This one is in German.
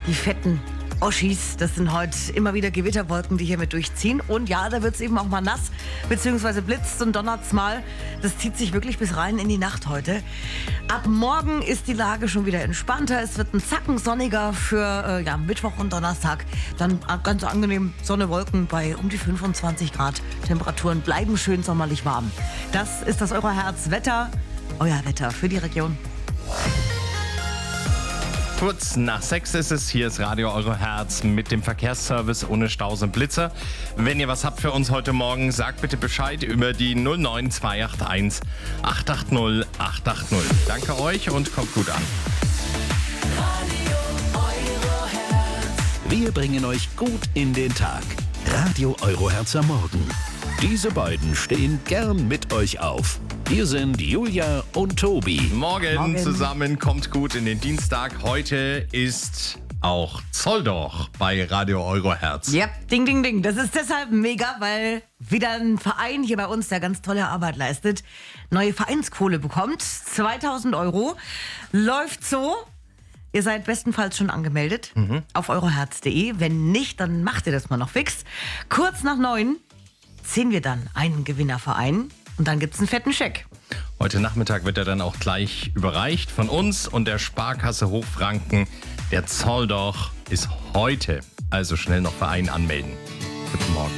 Die fetten Oschis, das sind heute immer wieder Gewitterwolken, die hier mit durchziehen. Und ja, da wird es eben auch mal nass, beziehungsweise blitzt und donnert's mal. Das zieht sich wirklich bis rein in die Nacht heute. Ab morgen ist die Lage schon wieder entspannter. Es wird ein Zacken sonniger für Mittwoch und Donnerstag. Dann ganz angenehm Sonne, Wolken bei um die 25 Grad. Temperaturen bleiben schön sommerlich warm. Das ist das Euro-Herz-Wetter. Euer Wetter für die Region. Kurz nach 6 ist es. Hier ist Radio Euro Herz mit dem Verkehrsservice ohne Staus und Blitzer. Wenn ihr was habt für uns heute Morgen, sagt bitte Bescheid über die 09281 880 880. Danke euch und kommt gut an. Wir bringen euch gut in den Tag. Radio Euro Herz am Morgen. Diese beiden stehen gern mit euch auf. Hier sind Julia und Tobi. Morgen zusammen, kommt gut in den Dienstag. Heute ist auch Zolldoch bei Radio Euro Herz. Ja, ding, ding, ding. Das ist deshalb mega, weil wieder ein Verein hier bei uns, der ganz tolle Arbeit leistet, neue Vereinskohle bekommt. 2.000 Euro. Läuft so. Ihr seid bestenfalls schon angemeldet auf euroherz.de. Wenn nicht, dann macht ihr das mal noch fix. Kurz nach 9 ziehen wir dann einen Gewinnerverein. Und dann gibt's einen fetten Scheck. Heute Nachmittag wird er dann auch gleich überreicht von uns und der Sparkasse Hochfranken. Der Zolldoch ist heute. Also schnell noch Verein anmelden. Guten Morgen.